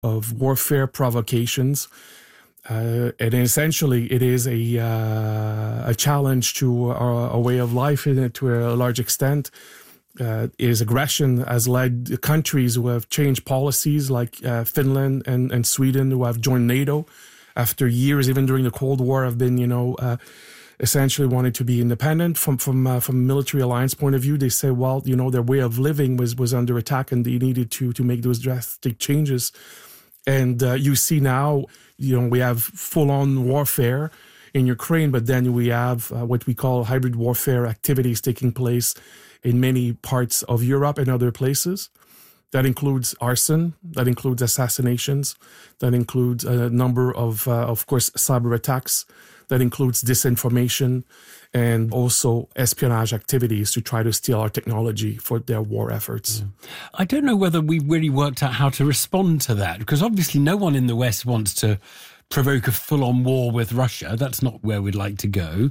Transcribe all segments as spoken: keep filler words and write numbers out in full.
of warfare provocations. Uh, and essentially, it is a uh, a challenge to our, our way of life in it to a large extent. Uh, is aggression has led countries who have changed policies, like uh, Finland and, and Sweden, who have joined NATO after years, even during the Cold War, have been, you know, uh, essentially wanted to be independent from from uh, from a military alliance point of view. They say, well, you know, their way of living was was under attack, and they needed to to make those drastic changes. And uh, you see now, you know, we have full-on warfare in Ukraine, but then we have uh, what we call hybrid warfare activities taking place in many parts of Europe and other places. That includes arson, that includes assassinations, that includes a number of, uh, of course, cyber attacks, that includes disinformation, and also espionage activities to try to steal our technology for their war efforts. Yeah. I don't know whether we really worked out how to respond to that, because obviously no one in the West wants to provoke a full-on war with Russia. That's not where we'd like to go.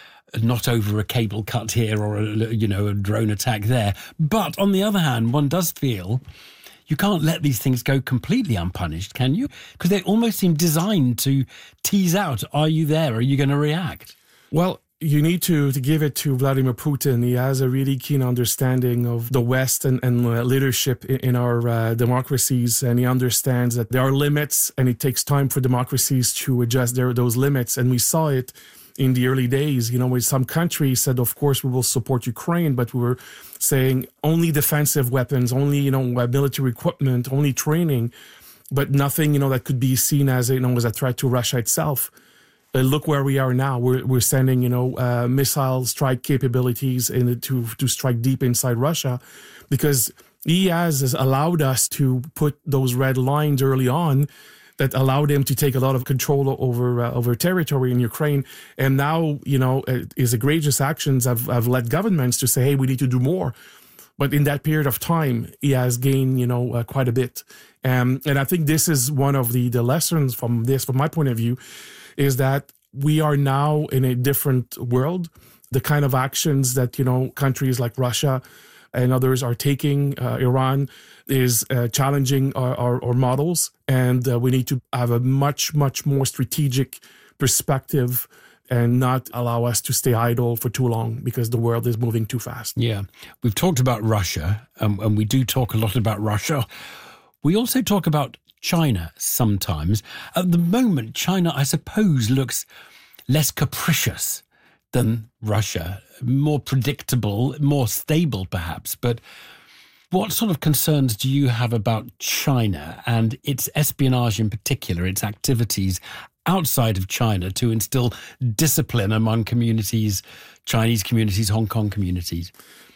Not over a cable cut here or, a, you know, a drone attack there. But on the other hand, one does feel you can't let these things go completely unpunished, can you? Because they almost seem designed to tease out, are you there? Are you going to react? Well, you need to, to give it to Vladimir Putin. He has a really keen understanding of the West and, and uh, leadership in, in our uh, democracies. And he understands that there are limits, and it takes time for democracies to adjust their, those limits. And we saw it in the early days, you know, where some countries said, of course, we will support Ukraine, but we were saying only defensive weapons, only, you know, military equipment, only training, but nothing, you know, that could be seen as, you know, as a threat to Russia itself. Uh, look where we are now. We're we're sending, you know, uh, missile strike capabilities in to to strike deep inside Russia, because he has, has allowed us to put those red lines early on that allowed him to take a lot of control over uh, over territory in Ukraine. And now, you know, uh, his egregious actions have, have led governments to say, hey, we need to do more. But in that period of time, he has gained, you know, uh, quite a bit. Um, and I think this is one of the, the lessons from this, from my point of view, is that we are now in a different world. The kind of actions that, you know, countries like Russia and others are taking, uh, Iran, is uh, challenging our, our, our models. And uh, we need to have a much, much more strategic perspective and not allow us to stay idle for too long, because the world is moving too fast. Yeah. We've talked about Russia, um, and we do talk a lot about Russia. We also talk about China sometimes. At the moment, China, I suppose, looks less capricious than Russia, more predictable, more stable perhaps. But what sort of concerns do you have about China and its espionage in particular, its activities outside of China to instill discipline among communities, Chinese communities, Hong Kong communities?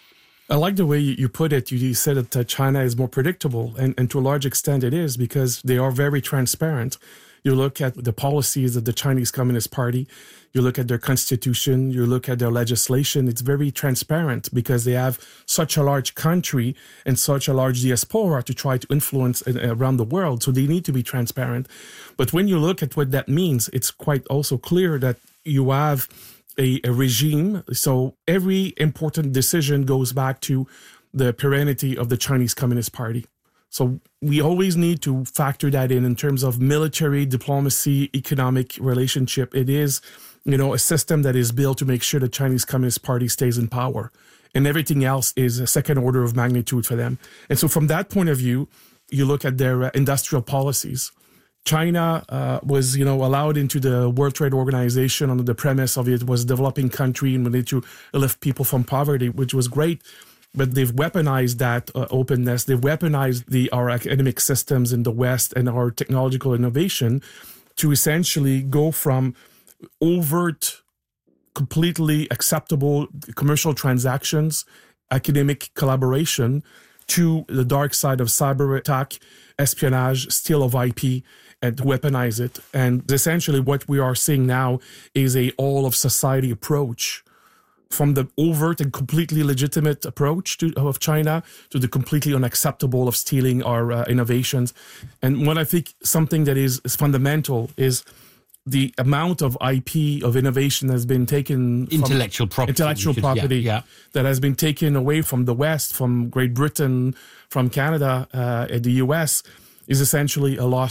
I like the way you put it. You said that uh, China is more predictable, and, and to a large extent it is, because they are very transparent. You look at the policies of the Chinese Communist Party, you look at their constitution, you look at their legislation, it's very transparent because they have such a large country and such a large diaspora to try to influence around the world. So they need to be transparent. But when you look at what that means, it's quite also clear that you have A, a regime. So every important decision goes back to the perennity of the Chinese Communist Party. So we always need to factor that in in terms of military, diplomacy, economic relationship. It is, you know, a system that is built to make sure the Chinese Communist Party stays in power. And everything else is a second order of magnitude for them. And so from that point of view, you look at their uh, industrial policies. China uh, was, you know, allowed into the World Trade Organization under the premise of it was a developing country and we need to lift people from poverty, which was great. But they've weaponized that uh, openness. They've weaponized the our academic systems in the West and our technological innovation to essentially go from overt, completely acceptable commercial transactions, academic collaboration, to the dark side of cyber attack, espionage, steal of I P, and weaponize it. And essentially what we are seeing now is a all of society approach, from the overt and completely legitimate approach to, of China to the completely unacceptable of stealing our uh, innovations. And what I think something that is, is fundamental is the amount of I P, of innovation has been taken intellectual from, property, intellectual property yeah, yeah. that has been taken away from the West, from Great Britain, from Canada, uh, and the U S. is essentially a lost